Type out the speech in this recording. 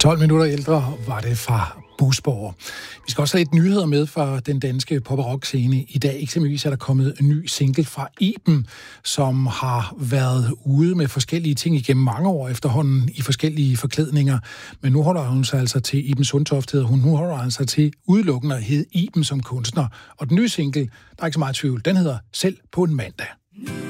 12 minutter ældre var det fra Busborg. Vi skal også have lidt nyheder med fra den danske pop- og rock-scene. I dag eksempelvis er der kommet en ny single fra Iben, som har været ude med forskellige ting igennem mange år efterhånden i forskellige forklædninger. Men nu holder hun sig altså til, Iben Sundtoft hedder hun, nu holder hun sig til udelukkende at hedde Iben som kunstner. Og den nye single, der er ikke så meget tvivl, den hedder Selv på en mandag.